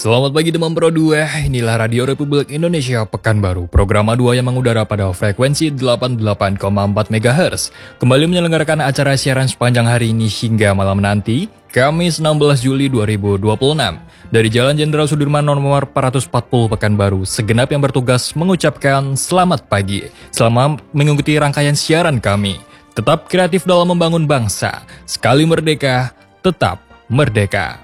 Selamat pagi teman Pro 2, inilah Radio Republik Indonesia Pekanbaru, program A2 yang mengudara pada frekuensi 88,4 MHz. Kembali menyelenggarakan acara siaran sepanjang hari ini hingga malam nanti, Kamis 16 Juli 2026. Dari Jalan Jenderal Sudirman nomor 440 Pekanbaru, segenap yang bertugas mengucapkan selamat pagi. Selamat mengikuti rangkaian siaran kami. Tetap kreatif dalam membangun bangsa. Sekali merdeka, tetap merdeka.